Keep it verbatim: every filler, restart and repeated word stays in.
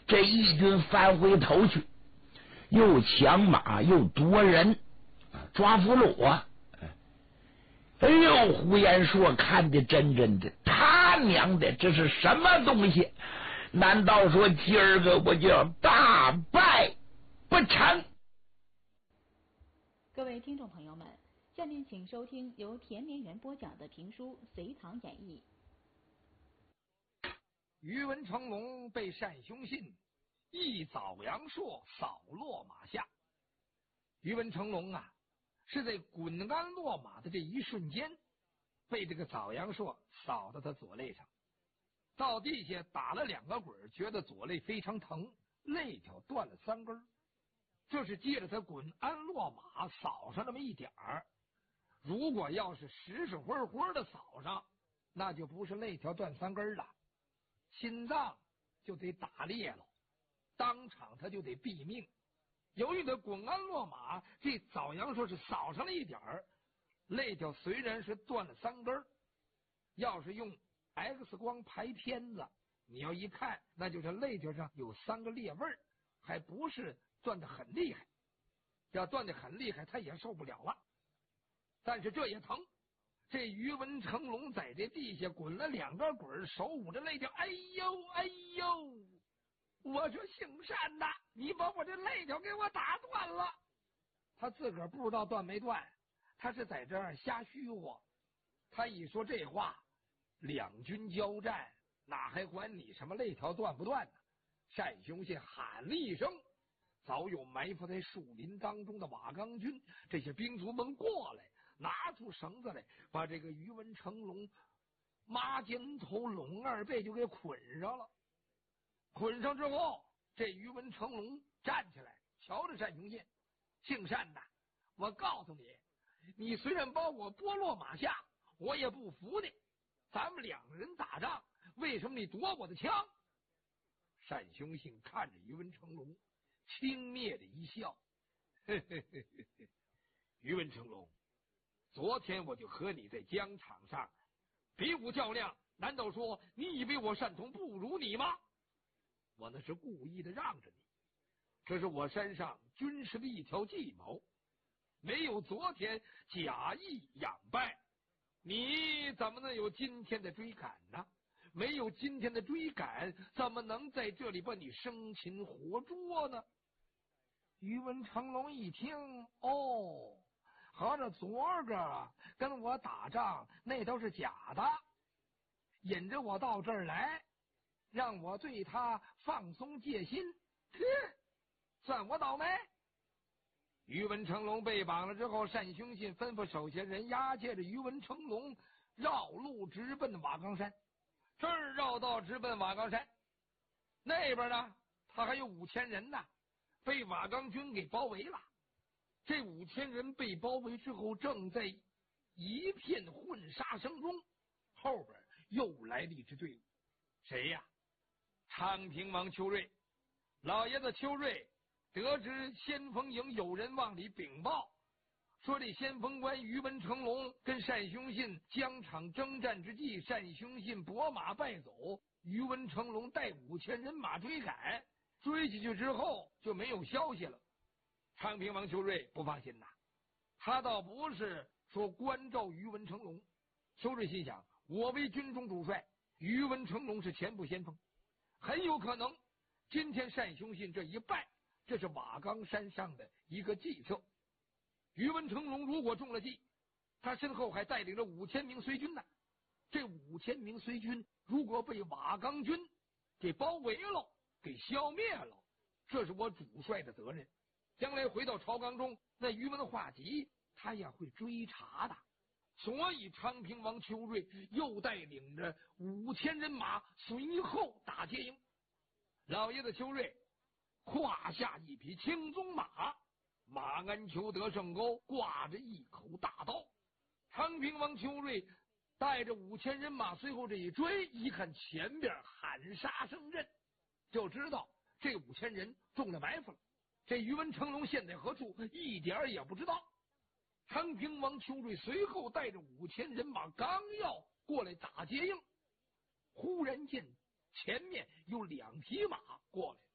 这义军返回头去，又抢马又夺人，抓俘虏啊！哎呦，胡延硕看的真真的，他娘的，这是什么东西？难道说今儿个我就要大败不成？ 各位听众朋友们，下面请收听由田连元播讲的评书《隋唐演义》。 于文成龙被单雄信一枣阳朔扫落马下。于文成龙啊，是在滚鞍落马的这一瞬间，被这个枣阳朔扫到他左肋上，到地下打了两个滚，觉得左肋非常疼，肋条断了三根。这是借着他滚鞍落马扫上那么一点儿，如果要是实实活活的扫上，那就不是肋条断三根了，心脏就得打裂了，当场他就得毙命。由于他滚鞍落马，这枣阳说是扫上了一点儿，肋条虽然是断了三根，要是用 X 光拍片子，你要一看，那就是肋条上有三个裂纹，还不是断得很厉害。要断得很厉害，他也受不了了。但是这也疼。这于文成龙在这地下滚了两个滚，手捂着肋条，哎呦哎呦！我说姓单的，你把我这肋条给我打断了。他自个儿不知道断没断，他是在这儿瞎虚乎。他一说这话，两军交战，哪还管你什么肋条断不断呢？单雄信喊了一声，早有埋伏在树林当中的瓦岗军这些兵卒们过来，拿出绳子来，把这个于文成龙马肩头拢二背就给捆上了。捆上之后，这于文成龙站起来，瞧着单雄信，姓单的，我告诉你，你虽然把我拨落马下，我也不服你。咱们两个人打仗，为什么你夺我的枪？单雄信看着于文成龙，轻蔑的一笑，嘿嘿嘿嘿嘿，于文成龙，昨天我就和你在疆场上比武较量，难道说你以为我单同不如你吗？我那是故意的让着你，这是我山上军事的一条计谋，没有昨天假意养败，你怎么能有今天的追赶呢？没有今天的追赶，怎么能在这里把你生擒活捉呢？于文成龙一听，哦，合着昨儿个跟我打仗那都是假的，引着我到这儿来，让我对他放松戒心，呵，算我倒霉。于文成龙被绑了之后，单雄信吩咐手下人押解着于文成龙绕路直奔瓦岗山。这儿绕道直奔瓦岗山，那边呢，他还有五千人呢，被瓦岗军给包围了。这五千人被包围之后，正在一片混杀声中，后边又来了一支队伍。谁呀？昌平王邱瑞。老爷子邱瑞得知先锋营有人往里禀报，说这先锋官于文成龙跟单雄信疆场征战之际，单雄信拨马败走，于文成龙带五千人马追赶，追进去之后就没有消息了。昌平王邱瑞不放心呐，他倒不是说关照于文成龙。邱瑞心想，我为军中主帅，于文成龙是前部先锋，很有可能今天单雄信这一败，这是瓦岗山上的一个计策。于文成龙如果中了计，他身后还带领着五千名随军呢。这五千名随军如果被瓦岗军给包围了，给消灭了，这是我主帅的责任。将来回到朝纲中，那于文化及他也会追查的。所以昌平王邱瑞又带领着五千人马随后打接应。老爷子邱瑞胯下一匹青鬃马，马鞍裘得胜钩，挂着一口大刀。昌平王邱瑞带着五千人马随后这一追，一看前边喊杀声震，就知道这五千人中了埋伏了。这于文成龙现在何处，一点也不知道。昌平王邱瑞随后带着五千人马刚要过来打接应，忽然间前面有两匹马过来，